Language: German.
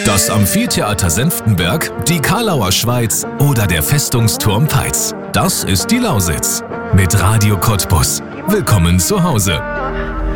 Das Amphitheater Senftenberg, die Kalauer Schweiz oder der Festungsturm Peitz. Das ist die Lausitz. Mit Radio Cottbus. Willkommen zu Hause.